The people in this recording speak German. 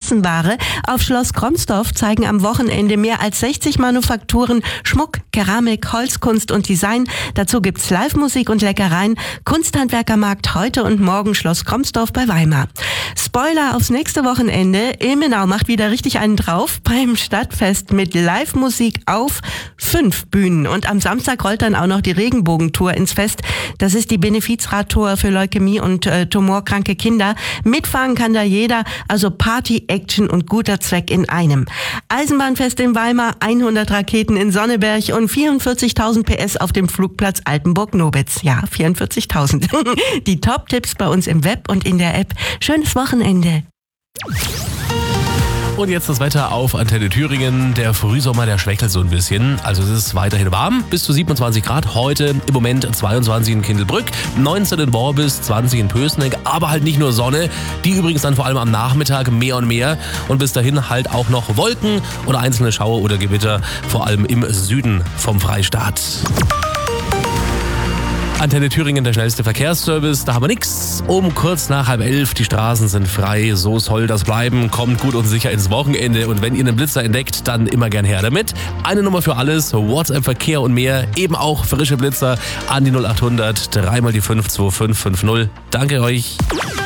Massenware. Auf Schloss Kromsdorf zeigen am Wochenende mehr als 60 Manufakturen Schmuck, Keramik, Holzkunst und Design. Dazu gibt's Live-Musik und Leckereien. Kunsthandwerkermarkt heute und morgen Schloss Kromsdorf bei Weimar. Spoiler aufs nächste Wochenende. Ilmenau macht wieder richtig einen drauf beim Stadtfest mit Live-Musik auf 5 Bühnen. Und am Samstag rollt dann auch noch die Regenbogentour ins Fest. Das ist die Benefizradtour für Leukämie und tumorkranke Kinder. Mitfahren kann da jeder, also Party, Action und guter Zweck in einem. Eisenbahnfest in Weimar, 100 Raketen in Sonneberg und 44.000 PS auf dem Flugplatz Altenburg-Nobitz. Ja, 44.000. Die Top-Tipps bei uns im Web und in der App. Schönes Wochenende. Und jetzt das Wetter auf Antenne Thüringen. Der Frühsommer, der schwächelt so ein bisschen. Also es ist weiterhin warm, bis zu 27 Grad. Heute im Moment 22 in Kindelbrück, 19 in Worbis, 20 in Pößneck. Aber halt nicht nur Sonne, die übrigens dann vor allem am Nachmittag mehr und mehr. Und bis dahin halt auch noch Wolken oder einzelne Schauer oder Gewitter, vor allem im Süden vom Freistaat. Antenne Thüringen, der schnellste Verkehrsservice, da haben wir nix. Um kurz nach 10:30, die Straßen sind frei, so soll das bleiben. Kommt gut und sicher ins Wochenende und wenn ihr einen Blitzer entdeckt, dann immer gern her damit. Eine Nummer für alles, WhatsApp, Verkehr und mehr, eben auch frische Blitzer an die 0800 3 mal die 5 2550. Danke euch.